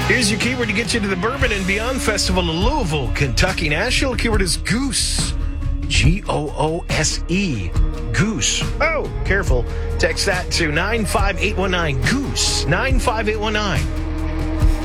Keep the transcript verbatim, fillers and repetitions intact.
Here's your keyword to get you to the Bourbon and Beyond Festival in Louisville, Kentucky. National keyword is goose. G O O S E. Goose. Oh, careful. Text that to nine five eight one nine. Goose. nine five eight one nine.